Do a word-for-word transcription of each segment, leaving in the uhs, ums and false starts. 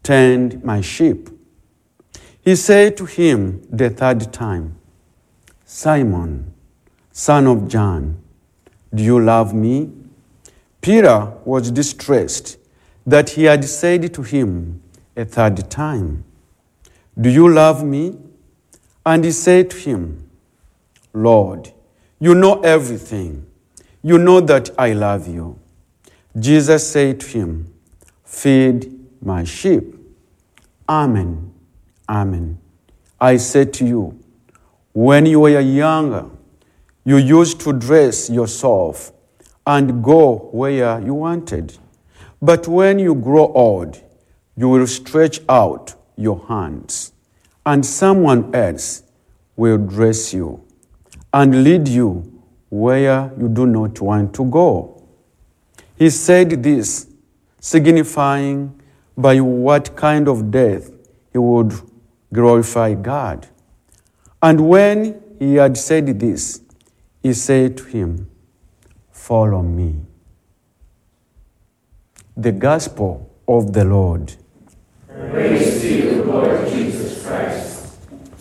tend my sheep. He said to him the third time, Simon, son of John, do you love me? Peter was distressed that he had said to him a third time, do you love me? And he said to him, Lord, you know everything. You know that I love you. Jesus said to him, feed my sheep. Amen, amen. I say to you, when you were younger, you used to dress yourself and go where you wanted. But when you grow old, you will stretch out your hands, and someone else will dress you and lead you where you do not want to go. He said this, signifying by what kind of death he would glorify God. And when he had said this, he said to him, follow me. The Gospel of the Lord. Praise to you, Lord Jesus Christ.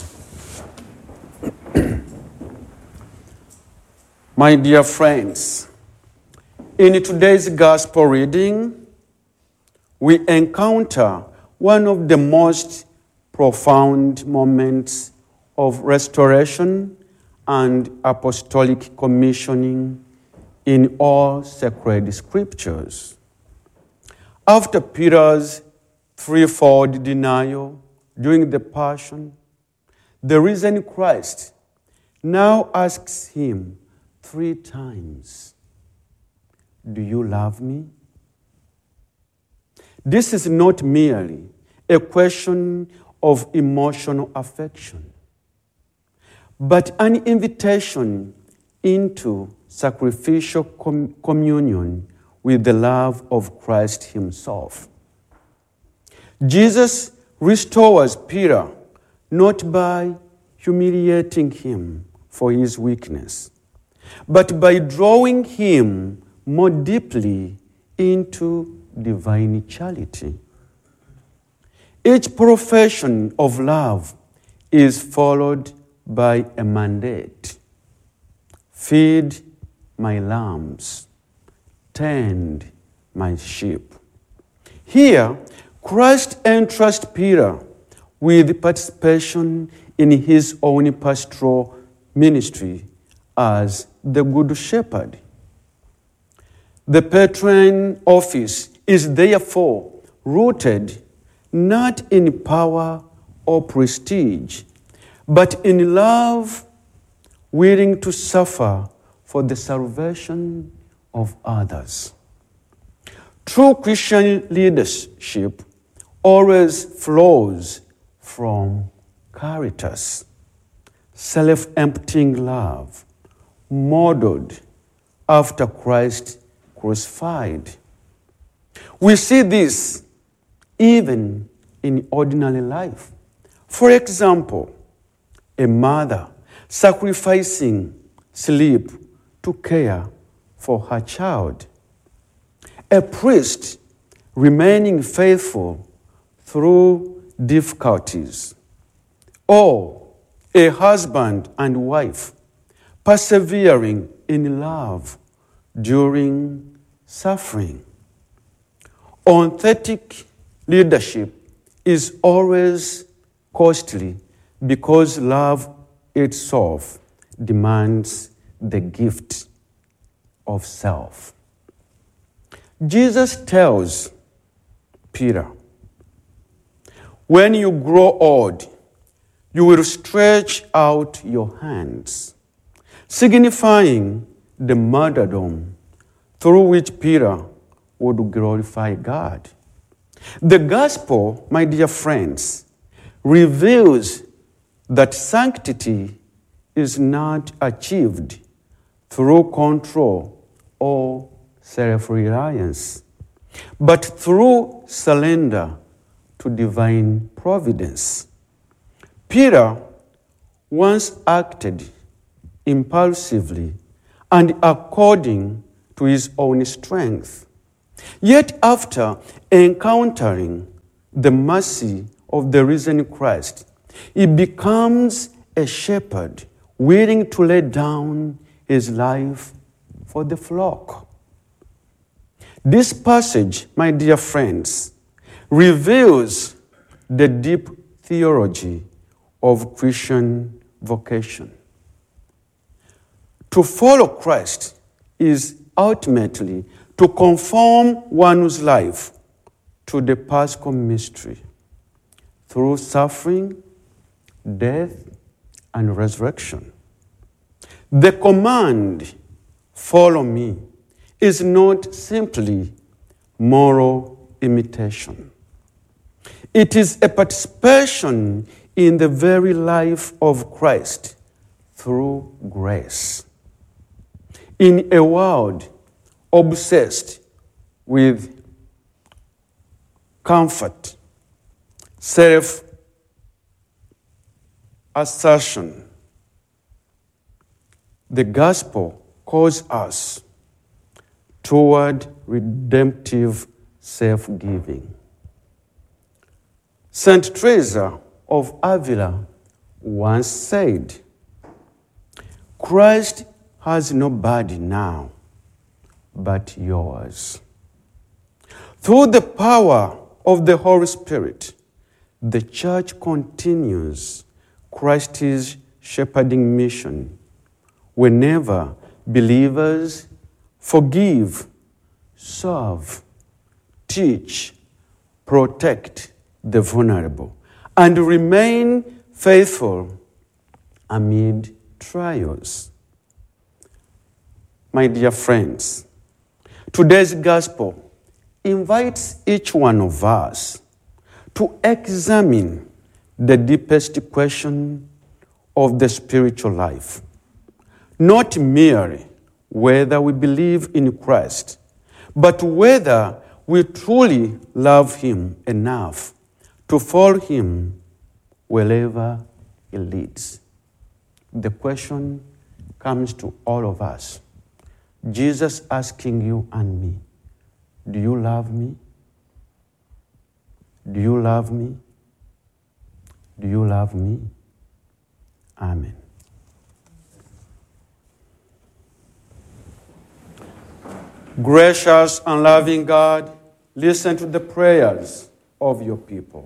My dear friends, in today's Gospel reading, we encounter one of the most profound moments of restoration and apostolic commissioning in all sacred scriptures. After Peter's threefold denial during the Passion, the risen Christ now asks him three times, do you love me? This is not merely a question of emotional affection, but an invitation into sacrificial com- communion with the love of Christ himself. Jesus restores Peter not by humiliating him for his weakness, but by drawing him more deeply into divine charity. Each profession of love is followed by a mandate. Feed my lambs, tend my sheep. Here, Christ entrusts Peter with participation in his own pastoral ministry as the Good Shepherd. The patron office is therefore rooted not in power or prestige, but in love, willing to suffer for the salvation of others. True Christian leadership always flows from caritas, self-emptying love, modeled after Christ crucified. We see this even in ordinary life. For example, a mother sacrificing sleep to care for her child. A priest remaining faithful through difficulties. Or a husband and wife persevering in love during suffering. Authentic leadership is always costly because love itself demands the gift of self. Jesus tells Peter, when you grow old, you will stretch out your hands, signifying the martyrdom through which Peter would glorify God. The gospel, my dear friends, reveals that sanctity is not achieved through control or self-reliance, but through surrender to divine providence. Peter once acted impulsively and according to his own strength. Yet after encountering the mercy of the risen Christ, he becomes a shepherd willing to lay down his life for the flock. This passage, my dear friends, reveals the deep theology of Christian vocation. To follow Christ is ultimately to conform one's life to the Paschal mystery through suffering, death, and resurrection. The command, follow me, is not simply moral imitation. It is a participation in the very life of Christ through grace. In a world obsessed with comfort, self-assertion, the gospel calls us toward redemptive self-giving. Saint Teresa of Avila once said, "Christ has no body now, but yours." Through the power of the Holy Spirit, the Church continues Christ's shepherding mission whenever believers forgive, serve, teach, protect the vulnerable, and remain faithful amid trials. My dear friends, today's gospel invites each one of us to examine the deepest question of the spiritual life, not merely whether we believe in Christ, but whether we truly love him enough to follow him wherever he leads. The question comes to all of us. Jesus asking you and me, do you love me? Do you love me? Do you love me? Amen. Gracious and loving God, listen to the prayers of your people.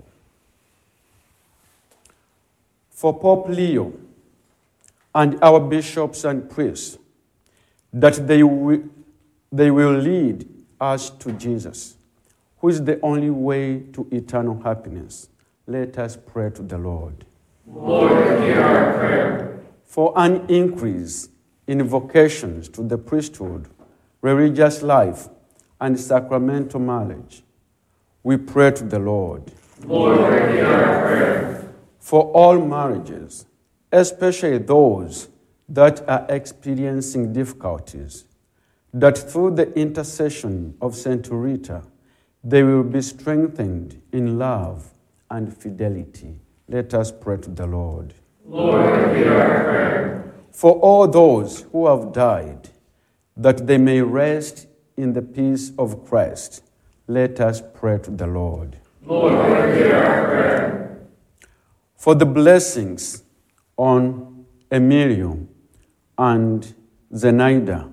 For Pope Leo and our bishops and priests, that they will, they will lead us to Jesus, who is the only way to eternal happiness. Let us pray to the Lord. Lord, hear our prayer. For an increase in vocations to the priesthood, religious life, and sacramental marriage, we pray to the Lord. Lord, hear our prayer. For all marriages, especially those that are experiencing difficulties, that through the intercession of Saint Rita, they will be strengthened in love and fidelity. Let us pray to the Lord. Lord, hear our prayer. For all those who have died, that they may rest in the peace of Christ, let us pray to the Lord. Lord, hear our prayer. For the blessings on Emilio and Zenaida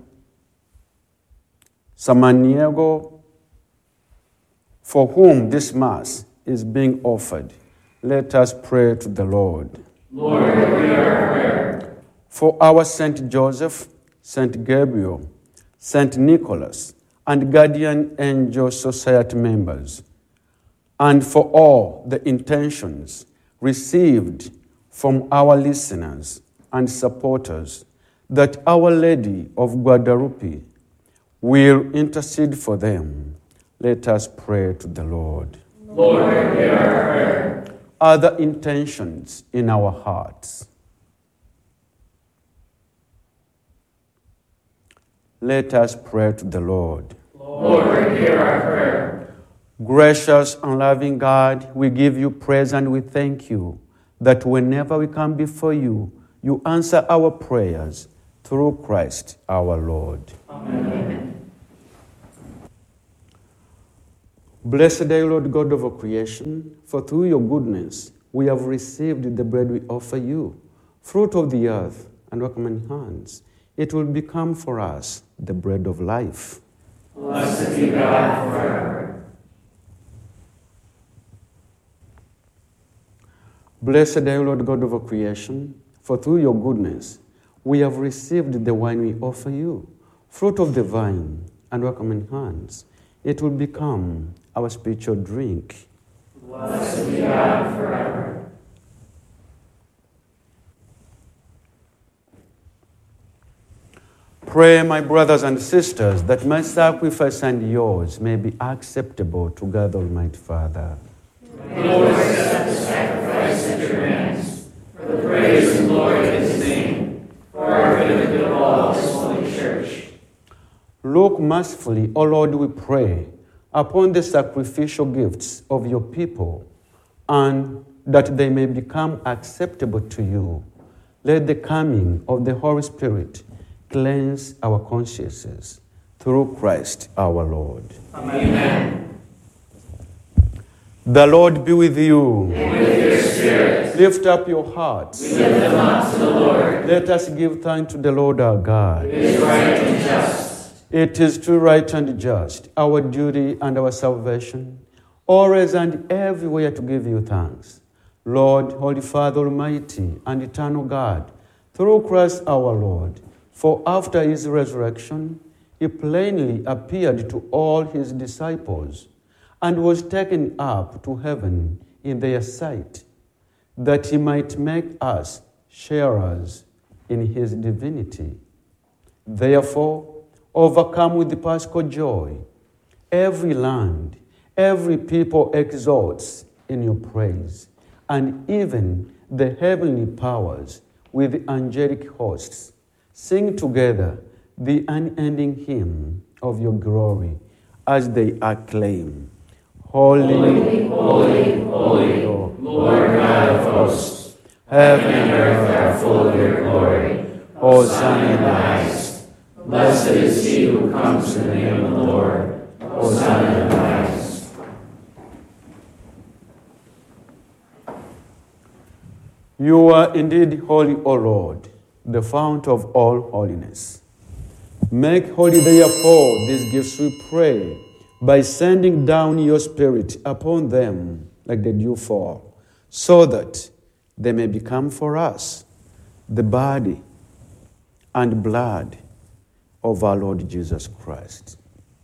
Samaniego, for whom this Mass is being offered, let us pray to the Lord. Lord, hear our prayer. For our Saint Joseph, Saint Gabriel, Saint Nicholas, and Guardian Angel Society members, and for all the intentions received from our listeners and supporters, that Our Lady of Guadalupe will intercede for them. Let us pray to the Lord. Lord, hear our prayer. Other intentions in our hearts. Let us pray to the Lord. Lord, hear our prayer. Gracious and loving God, we give you praise and we thank you that whenever we come before you, you answer our prayers through Christ our Lord. Amen. Blessed are you, Lord God of all creation, for through your goodness we have received the bread we offer you, fruit of the earth and work of many hands. It will become for us the bread of life. Blessed be God forever. Blessed are you, Lord God of all creation, for through your goodness we have received the wine we offer you, fruit of the vine and work of many hands. It will become our spiritual drink. Blessed be God forever. Pray, my brothers and sisters, that my sacrifice and yours may be acceptable to God the Almighty Father. Lord, accept the sacrifice at your hands, for the praise and glory of his name, for our good and good of all his holy church. Look mercifully, O Lord, we pray, upon the sacrificial gifts of your people, and that they may become acceptable to you. Let the coming of the Holy Spirit cleanse our consciences through Christ our Lord. Amen. The Lord be with you. And with your spirit. Lift up your hearts. We lift them up to the Lord. Let us give thanks to the Lord our God. It is right and just. It is true, right, and just, our duty and our salvation, always and everywhere to give you thanks. Lord, Holy Father, Almighty and eternal God, through Christ our Lord, for after his resurrection, he plainly appeared to all his disciples and was taken up to heaven in their sight, that he might make us sharers in his divinity. Therefore, overcome with the paschal joy, every land, every people exalts in your praise, and even the heavenly powers with the angelic hosts sing together the unending hymn of your glory as they acclaim, Holy, Holy, holy, holy, Lord, Lord God of hosts, heaven and earth are full of your glory. Hosanna in the highest. Blessed is he who comes in the name of the Lord. Hosanna in the highest. You are indeed holy, O Lord, the fount of all holiness. Make holy, therefore, these gifts, we pray, by sending down your Spirit upon them like the dewfall, so that they may become for us the body and blood of our Lord Jesus Christ.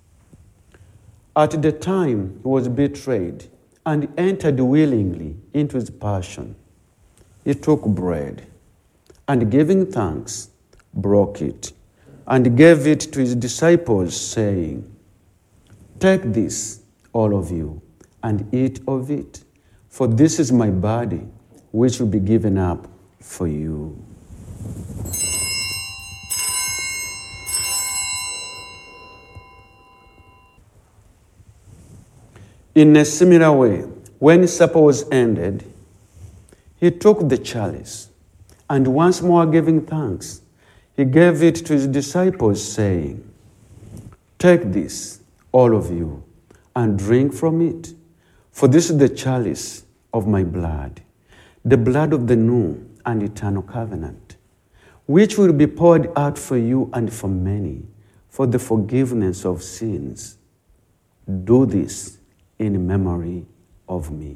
At the time he was betrayed and entered willingly into his passion, he took bread and, giving thanks, broke it and gave it to his disciples, saying, "Take this, all of you, and eat of it, for this is my body, which will be given up for you." In a similar way, when supper was ended, he took the chalice, and once more giving thanks, he gave it to his disciples, saying, "Take this, all of you, and drink from it, for this is the chalice of my blood, the blood of the new and eternal covenant, which will be poured out for you and for many for the forgiveness of sins. Do this in memory of me."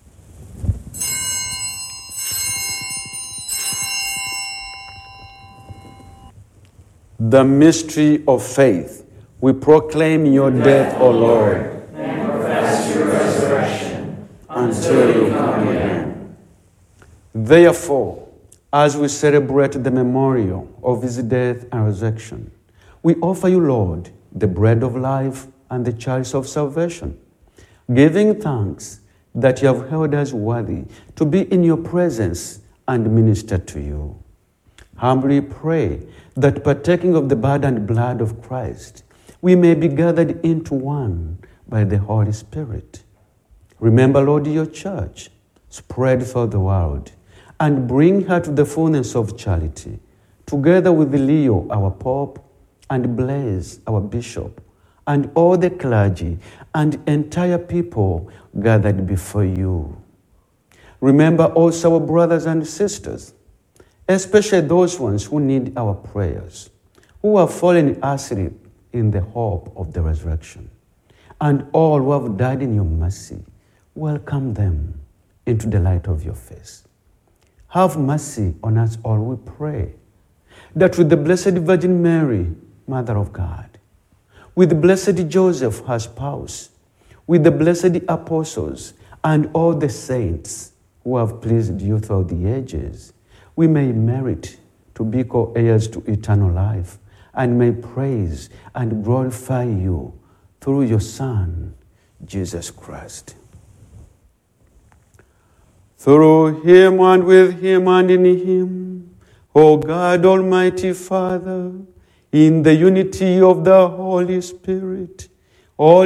The mystery of faith. We proclaim your death, O Lord, and profess your resurrection until you come again. Therefore, as we celebrate the memorial of his death and resurrection, we offer you, Lord, the bread of life and the chalice of salvation, giving thanks that you have held us worthy to be in your presence and minister to you. Humbly pray that, partaking of the body and blood of Christ, we may be gathered into one by the Holy Spirit. Remember, Lord, your church, spread throughout the world, and bring her to the fullness of charity, together with Leo, our Pope, and Blaise, our Bishop, and all the clergy and entire people gathered before you. Remember also our brothers and sisters, especially those ones who need our prayers, who have fallen asleep in the hope of the resurrection, and all who have died in your mercy. Welcome them into the light of your face. Have mercy on us all, we pray, that with the Blessed Virgin Mary, Mother of God, with the Blessed Joseph, her spouse, with the blessed apostles, and all the saints who have pleased you throughout the ages, we may merit to be co-heirs to eternal life, and may praise and glorify you through your Son, Jesus Christ. Through him and with him and in him, O God, Almighty Father, in the unity of the Holy Spirit, all